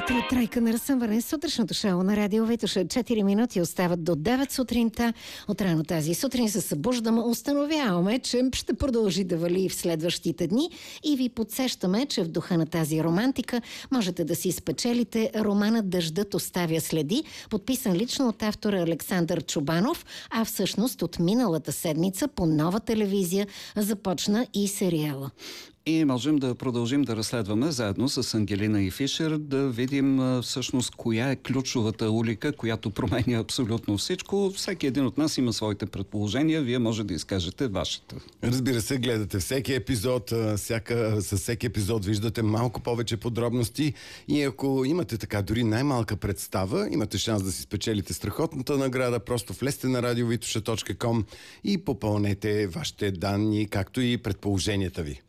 утро, тройка на разсъмване. Сутрешното шоу на Радио Витоша. 4 минути остават до 9 сутринта. Отрано тази сутрин се събуждаме, установяваме, че ще продължи да вали в следващите дни и ви подсещаме, че в духа на тази романтика можете да си спечелите романа "Дъждът оставя следи", подписан лично от автора Александър Чубанов, а всъщност от миналата седмица по Нова телевизия започна и сериала. И можем да продължим да разследваме заедно с Ангелина и Фишер, да видим всъщност коя е ключовата улика, която променя абсолютно всичко. Всеки един от нас има своите предположения, вие може да изкажете вашата. Разбира се, гледате всеки епизод, със всеки епизод виждате малко повече подробности и ако имате така дори най-малка представа, имате шанс да си спечелите страхотната награда. Просто влезте на radiovitosha.com и попълнете вашите данни, както и предположенията ви.